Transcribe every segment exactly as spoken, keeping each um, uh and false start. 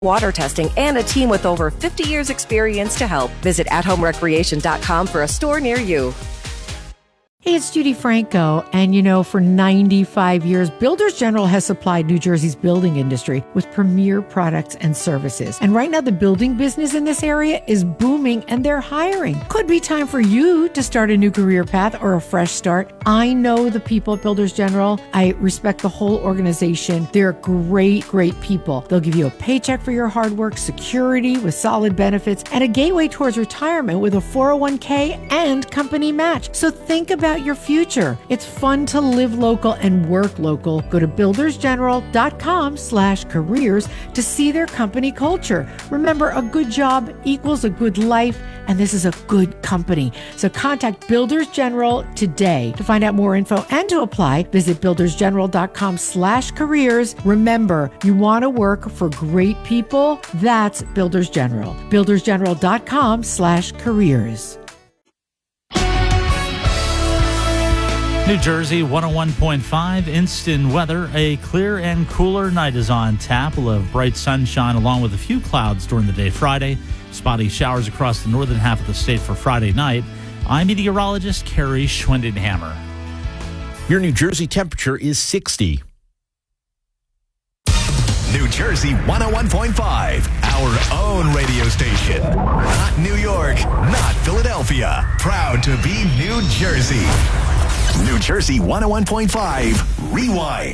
water testing, and a team with over fifty years experience to help. Visit at home recreation dot com for a store near you. Hey, it's Judy Franco, and you know, for ninety-five years, Builders General has supplied New Jersey's building industry with premier products and services. And right now, the building business in this area is booming, and they're hiring. Could be time for you to start a new career path or a fresh start. I know the people at Builders General. I respect the whole organization. They're great, great people. They'll give you a paycheck for your hard work, security with solid benefits, and a gateway towards retirement with a four oh one k and company match. So think about your future. It's fun to live local and work local. Go to builders general dot com slash careers to see their company culture. Remember, a good job equals a good life, and this is a good company. So contact Builders General today. To find out more info and to apply, visit builders general dot com slash careers. Remember, you want to work for great people? That's Builders General. builders general dot com slash careers. New Jersey one oh one point five instant weather. A clear and cooler night is on tap. We'll have bright sunshine along with a few clouds during the day Friday. Spotty showers across the northern half of the state for Friday night. I'm meteorologist Carrie Schwendenhammer. Your New Jersey temperature is sixty. New Jersey one oh one point five, our own radio station. Not New York, not Philadelphia. Proud to be New Jersey. New Jersey one oh one point five, Rewind.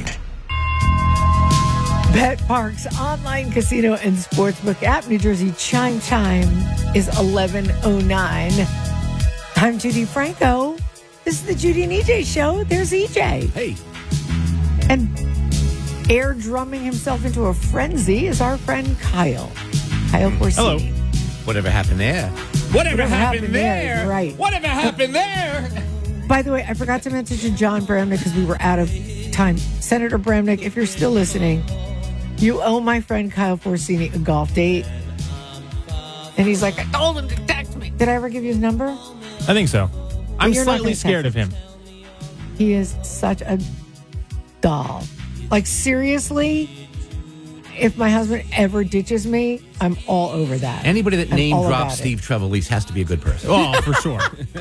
Bet Park's online casino and sportsbook app, New Jersey Chime Chime, is eleven oh nine. I'm Judy Franco. This is the Judy and E J show. There's E J. Hey. And air drumming himself into a frenzy is our friend Kyle. Kyle Corsini. Hello. Whatever happened there? Whatever, Whatever happened, happened there? there right. Whatever happened there? By the way, I forgot to mention to John Bramnick because we were out of time. Senator Bramnick, if you're still listening, you owe my friend Kyle Corsini a golf date. And he's like, I told him to text me. Did I ever give you his number? I think so. I'm slightly scared of him. He is such a doll. Like, seriously, if my husband ever ditches me, I'm all over that. Anybody that I'm name all drops about Steve it. Trevelise has to be a good person. Oh, for sure.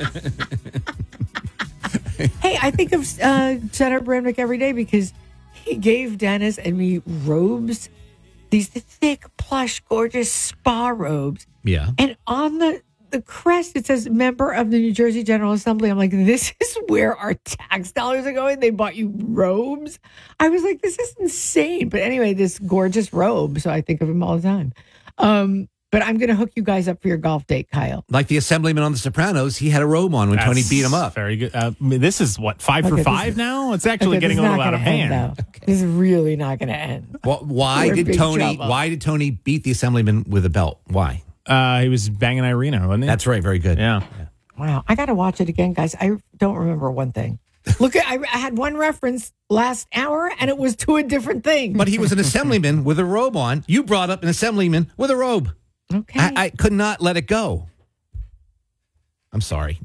Hey, I think of uh, Senator Bramnick every day because he gave Dennis and me robes, these thick, plush, gorgeous spa robes. Yeah. And on the, the crest, it says member of the New Jersey General Assembly. I'm like, this is where our tax dollars are going. They bought you robes. I was like, this is insane. But anyway, this gorgeous robe. So I think of him all the time. Um, but I'm going to hook you guys up for your golf date, Kyle. Like the assemblyman on The Sopranos, he had a robe on when That's Tony beat him up. Very good. Uh, I mean, this is what, five Okay, for this five is- now? It's actually Okay, getting a this is little not out of gonna hand. end, though. This is really not going to end. Well, why We're in did big Tony? trouble. Why did Tony beat the assemblyman with a belt? Why? Uh, he was banging Irina, wasn't he? That's right. Very good. Yeah. Wow. I got to watch it again, guys. I don't remember one thing. Look, I, I had one reference last hour, and it was to a different thing. But he was an assemblyman with a robe on. You brought up an assemblyman with a robe. Okay. I, I could not let it go. I'm sorry.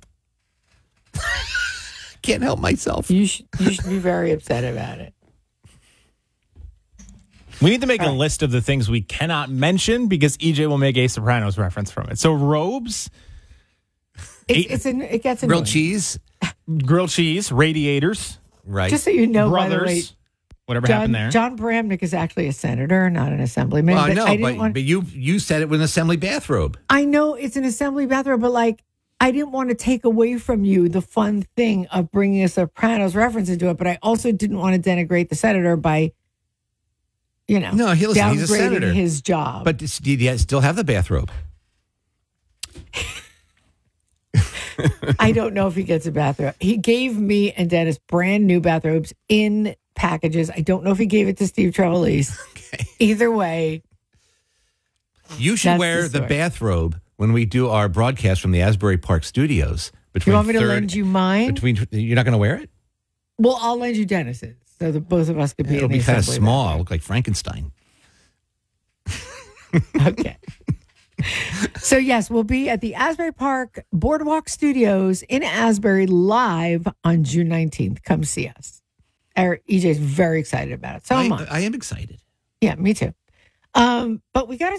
Can't help myself. You should, you should be very upset about it. We need to make All a right. list of the things we cannot mention because E J will make a Sopranos reference from it. So robes, It's, it's an, it gets Grilled annoying. cheese. grilled cheese, radiators, Right. Just so you know, by the way, brothers, whatever John, happened there. John Bramnick is actually a senator, not an assemblyman. well, I but know, I didn't but, want, but you you said it with an assembly bathrobe. I know it's an assembly bathroom, but like, I didn't want to take away from you the fun thing of bringing a Sopranos reference into it, but I also didn't want to denigrate the senator by, you know, No, he, listen, he's a downgrading senator. his job. But does- did he still have the bathrobe? I don't know if he gets a bathrobe. He gave me and Dennis brand new bathrobes in packages. I don't know if he gave it to Steve Trevelise. Okay. Either way, You should That's wear the the, story. bathrobe when we do our broadcast from the Asbury Park studios. Between you want me to third, lend you mine? Between you're not going to wear it. Well, I'll lend you Dennis's so that both of us could be It'll in the be kind of assembly small. Look like Frankenstein. bathroom. Okay. So, yes, we'll be at the Asbury Park Boardwalk Studios in Asbury live on June nineteenth. Come see us. Our E J's very excited about it. So I, am I. I am excited. Yeah, me too. Um, but we got to